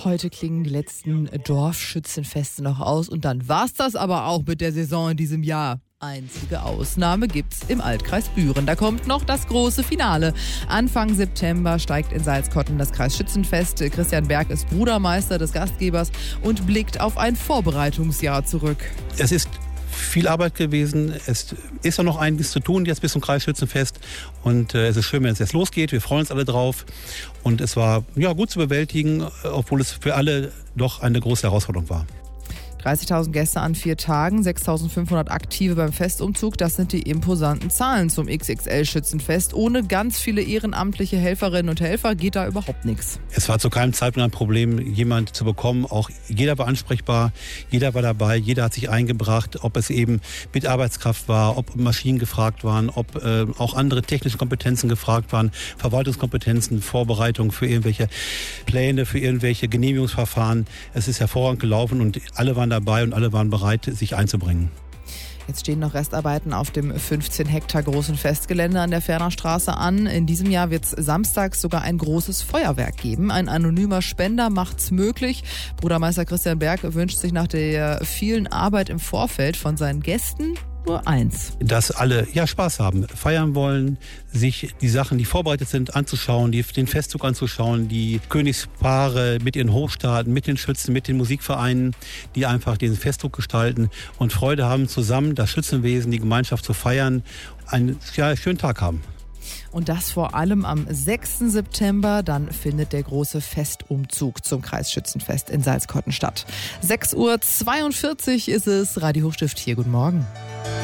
Heute klingen die letzten Dorfschützenfeste noch aus und dann war's das aber auch mit der Saison in diesem Jahr. Einzige Ausnahme gibt's im Altkreis Büren. Da kommt noch das große Finale. Anfang September steigt in Salzkotten das Kreisschützenfest. Christian Berg ist Brudermeister des Gastgebers und blickt auf ein Vorbereitungsjahr zurück. Es ist viel Arbeit gewesen. Es ist auch noch einiges zu tun jetzt bis zum Kreisschützenfest. Und es ist schön, wenn es jetzt losgeht. Wir freuen uns alle drauf. Und es war gut zu bewältigen, obwohl es für alle doch eine große Herausforderung war. 30.000 Gäste an 4 Tagen, 6.500 Aktive beim Festumzug. Das sind die imposanten Zahlen zum XXL-Schützenfest. Ohne ganz viele ehrenamtliche Helferinnen und Helfer geht da überhaupt nichts. Es war zu keinem Zeitpunkt ein Problem, jemanden zu bekommen. Auch jeder war ansprechbar, jeder war dabei, jeder hat sich eingebracht. Ob es eben mit Arbeitskraft war, ob Maschinen gefragt waren, ob auch andere technische Kompetenzen gefragt waren, Verwaltungskompetenzen, Vorbereitung für irgendwelche Pläne, für irgendwelche Genehmigungsverfahren. Es ist hervorragend gelaufen und alle waren dabei und alle waren bereit, sich einzubringen. Jetzt stehen noch Restarbeiten auf dem 15 Hektar großen Festgelände an der Ferner Straße an. In diesem Jahr wird es samstags sogar ein großes Feuerwerk geben. Ein anonymer Spender macht's möglich. Brudermeister Christian Berg wünscht sich nach der vielen Arbeit im Vorfeld von seinen Gästen nur eins. Dass alle Spaß haben, feiern wollen, sich die Sachen, die vorbereitet sind, anzuschauen, den Festzug anzuschauen, die Königspaare mit ihren Hochstaaten, mit den Schützen, mit den Musikvereinen, die einfach diesen Festzug gestalten und Freude haben, zusammen das Schützenwesen, die Gemeinschaft zu feiern, einen schönen Tag haben. Und das vor allem am 6. September, dann findet der große Festumzug zum Kreisschützenfest in Salzkotten statt. 6.42 Uhr ist es, Radio Hochstift hier, guten Morgen.